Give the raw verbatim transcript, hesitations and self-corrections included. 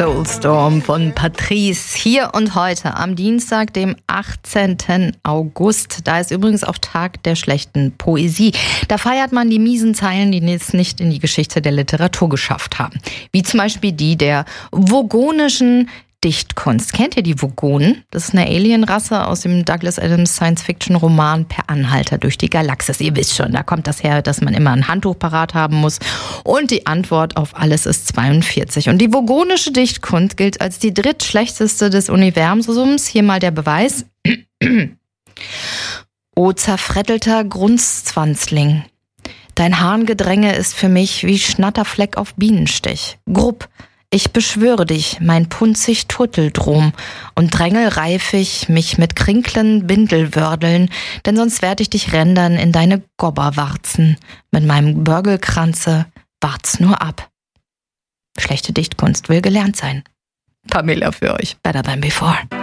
Soulstorm von Patrice. Hier und heute am Dienstag, dem achtzehnten August. Da ist übrigens auch Tag der schlechten Poesie. Da feiert man die miesen Zeilen, die es nicht in die Geschichte der Literatur geschafft haben. Wie zum Beispiel die der vogonischen Dichtkunst. Kennt ihr die Vogonen? Das ist eine Alienrasse aus dem Douglas Adams Science-Fiction-Roman Per Anhalter durch die Galaxis. Ihr wisst schon, da kommt das her, dass man immer ein Handtuch parat haben muss. Und die Antwort auf alles ist zweiundvierzig. Und die vogonische Dichtkunst gilt als die drittschlechteste des Universums. Hier mal der Beweis. O zerfrettelter Grunzzwanzling. Dein Harngedränge ist für mich wie Schnatterfleck auf Bienenstich. Grupp. Ich beschwöre dich, mein punzig Turteldrom, und drängelreifig mich mit Krinklen Bindelwördeln, denn sonst werd ich dich rändern in deine Gobberwarzen. Mit meinem Börgelkranze wart's nur ab. Schlechte Dichtkunst will gelernt sein. Pamela für euch. Better than before.